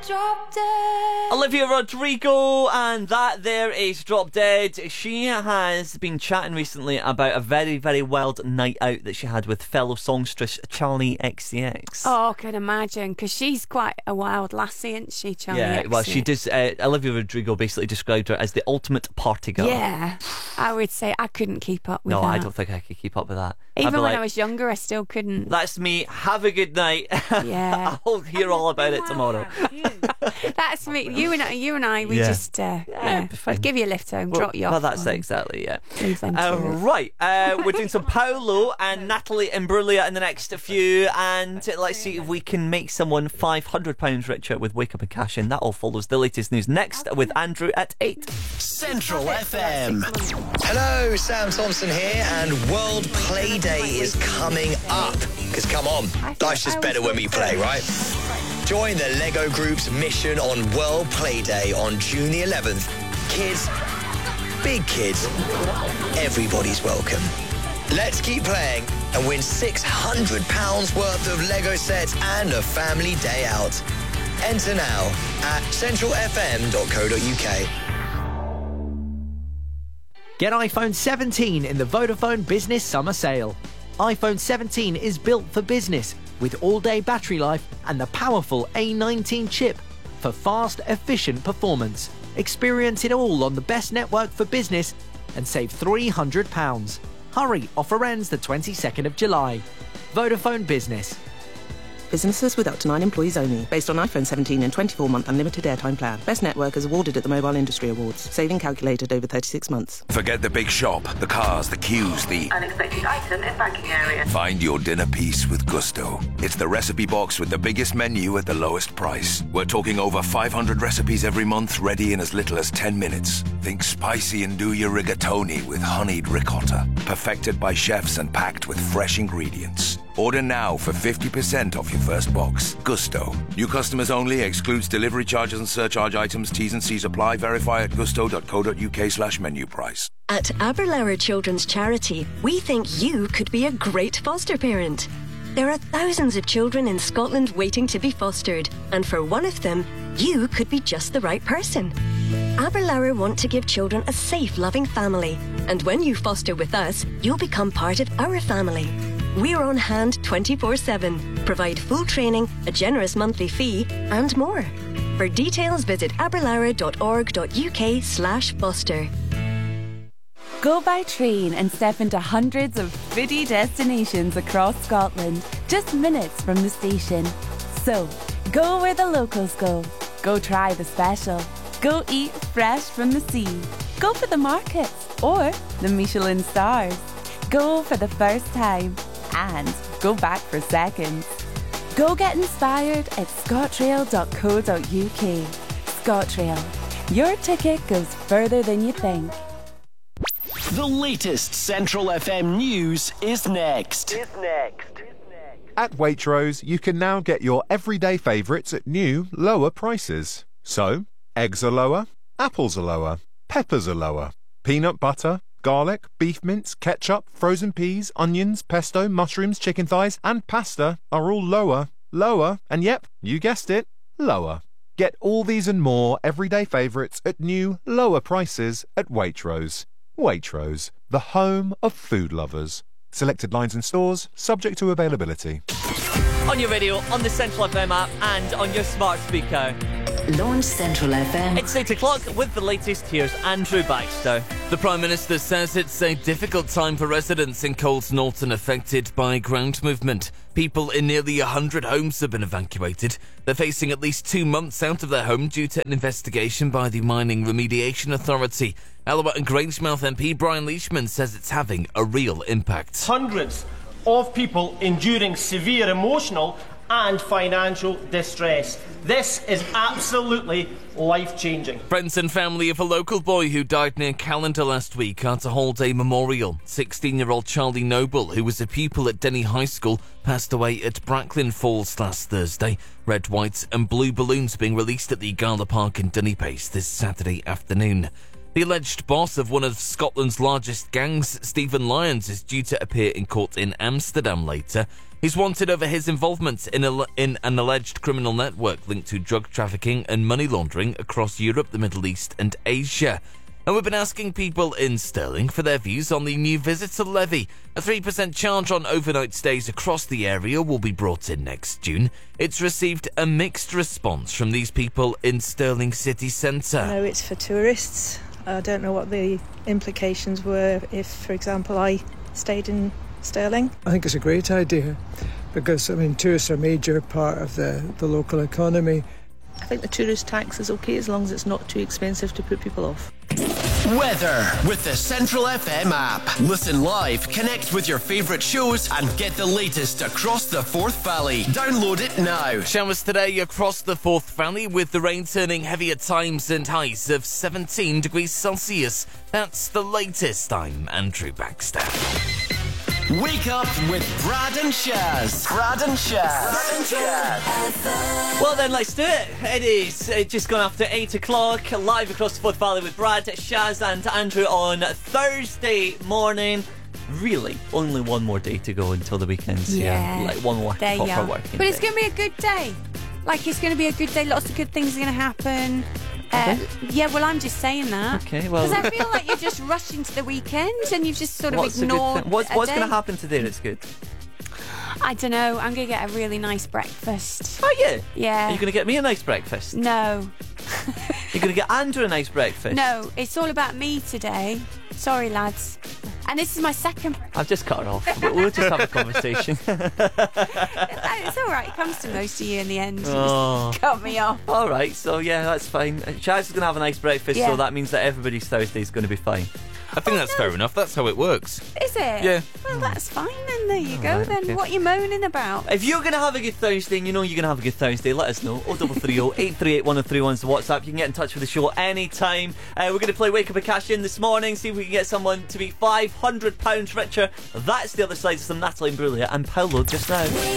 Drop Dead. Olivia Rodrigo, and that there is Drop Dead. She has been chatting recently about a very, very wild night out that she had with fellow songstress Charlie XCX. Oh, I can imagine, because she's quite a wild lassie, isn't she, Charlie XCX? Well, she does. Olivia Rodrigo basically described her as the ultimate party girl. Yeah, I would say I couldn't keep up with that. No, I don't think I could keep up with that. Even when I was younger, I still couldn't. That's me. Have a good night. Yeah. I'll hear all about it tomorrow. That's me. You and I, we just I'd give you a lift home, drop you off. Well, that's it, exactly, yeah. Leave them to it. Right, we're doing some Paolo and Natalie Imbruglia in the next few, and let's see if we can make someone £500 richer with Wake Up and Cash In. That all follows the latest news next with Andrew at 8. Central FM. Hello, Sam Thompson here, and World Play Day is coming up. Because come on, life's just better when we play, right? Join the Lego Group's mission on World Play Day on June the 11th. Kids, big kids, everybody's welcome. Let's keep playing and win £600 worth of Lego sets and a family day out. Enter now at centralfm.co.uk. Get iPhone 17 in the Vodafone Business Summer Sale. iPhone 17 is built for business with all-day battery life and the powerful A19 chip for fast, efficient performance. Experience it all on the best network for business and save £300. Hurry, offer ends the 22nd of July. Vodafone Business. Businesses with up to 9 employees only. Based on iPhone 17 and 24-month unlimited airtime plan. Best network is awarded at the Mobile Industry Awards. Saving calculated over 36 months. Forget the big shop, the cars, the queues, the unexpected item in banking area. Find your dinner piece with Gusto. It's the recipe box with the biggest menu at the lowest price. We're talking over 500 recipes every month, ready in as little as 10 minutes. Think spicy and do your rigatoni with honeyed ricotta. Perfected by chefs and packed with fresh ingredients. Order now for 50% off your first box. Gusto. New customers only. Excludes delivery charges and surcharge items. T's and C's apply. Verify at gusto.co.uk/menu price. At Aberlour Children's Charity, we think you could be a great foster parent. There are thousands of children in Scotland waiting to be fostered, and for one of them, you could be just the right person. Aberlour want to give children a safe, loving family, and when you foster with us, you'll become part of our family. We're on hand 24/7, provide full training, a generous monthly fee, and more. For details, visit aberlour.org.uk/foster. Go by train and step into hundreds of foodie destinations across Scotland, just minutes from the station. So, go where the locals go. Go try the special. Go eat fresh from the sea. Go for the markets or the Michelin stars. Go for the first time and go back for seconds. Go get inspired at scottrail.co.uk. ScotRail. Your ticket goes further than you think. The latest Central FM news is next. At Waitrose, you can now get your everyday favourites at new, lower prices. So, eggs are lower, apples are lower, peppers are lower, peanut butter, garlic, beef mince, ketchup, frozen peas, onions, pesto, mushrooms, chicken thighs and pasta are all lower, and yep, you guessed it, lower. Get all these and more everyday favourites at new, lower prices at Waitrose. Waitrose, the home of food lovers. Selected lines and stores, subject to availability. On your radio, on the Central FM app and on your smart speaker. Launch Central FM. It's 8 o'clock with the latest. Here's Andrew Baxter. The Prime Minister says it's a difficult time for residents in Coles Norton affected by ground movement. People in nearly 100 homes have been evacuated. They're facing at least 2 months out of their home due to an investigation by the Mining Remediation Authority. Alouette and Grangemouth MP Brian Leishman says it's having a real impact. Hundreds of people enduring severe emotional and financial distress. This is absolutely life-changing. Friends and family of a local boy who died near Callander last week are to hold a memorial. 16-year-old Charlie Noble, who was a pupil at Denny High School, passed away at Bracklin Falls last Thursday. Red, white and blue balloons being released at the Gala Park in Dunnypace this Saturday afternoon. The alleged boss of one of Scotland's largest gangs, Stephen Lyons, is due to appear in court in Amsterdam later. He's wanted over his involvement in an alleged criminal network linked to drug trafficking and money laundering across Europe, the Middle East and Asia. And we've been asking people in Stirling for their views on the new visitor levy. A 3% charge on overnight stays across the area will be brought in next June. It's received a mixed response from these people in Stirling city centre. I know it's for tourists. I don't know what the implications were if, for example, I stayed in Stirling. I think it's a great idea because, tourists are a major part of the local economy. I think the tourist tax is okay as long as it's not too expensive to put people off. Weather with the Central FM app. Listen live, connect with your favourite shows and get the latest across the Forth Valley. Download it now. Showers today across the Forth Valley with the rain turning heavy at times and highs of 17 degrees Celsius. That's the latest. I'm Andrew Baxter. Wake up with Brad and Shaz. Brad and Shaz. Well then, let's do it. It is just gone after 8 o'clock, live across the Forth Valley with Brad, Shaz and Andrew on Thursday morning. Really, only one more day to go until the weekends. Yeah. Like one more proper working But it's day. going to be a good day. Like, it's going to be a good day. Lots of good things are going to happen. Yeah, well, I'm just saying that. Okay, well... Because I feel like you're just rushing to the weekend and you've just sort of What's ignored What's going to happen today that's good? I don't know. I'm going to get a really nice breakfast. Oh, yeah? Yeah. Are you going to get me a nice breakfast? No. You're going to get Andrew a nice breakfast? No, it's all about me today. Sorry, lads. And this is my second... I've just cut her off. We'll just have a conversation. It's all right. It comes to most of you in the end. You Oh. just cut me off. All right, so yeah, that's fine. Shaz is going to have a nice breakfast, Yeah. so that means that everybody's Thursday is going to be fine. I think that's fair enough. That's how it works. Is it? Yeah. Well, that's fine then. There you go right, then. okay. What are you moaning about? If you're going to have a good Thursday and you know you're going to have a good Thursday, let us know. 0330 838 1031 is the WhatsApp. You can get in touch with the show anytime. We're going to play Wake Up and Cash In this morning, see if we can get someone to be £500 richer. That's the other side of some Natalie Imbruglia and Paolo just now.